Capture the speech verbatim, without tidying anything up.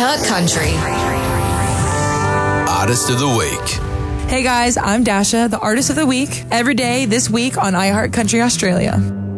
iHeartCountry. Artist of the Week. Hey guys, I'm Dasha, the Artist of the Week, every day this week on iHeartCountry Australia.